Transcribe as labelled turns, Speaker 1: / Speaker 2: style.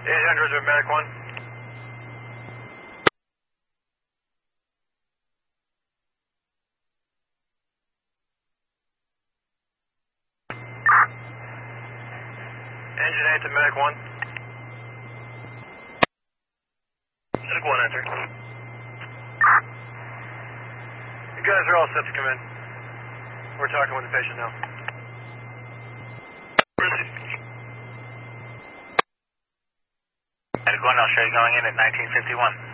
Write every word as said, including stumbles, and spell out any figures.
Speaker 1: eight hundred with Medic one. Engine eight to Medic one. Medic one, enter. You guys are all set to come in. We're talking with the patient now.
Speaker 2: Medic one, I'll show you going in at nineteen fifty-one.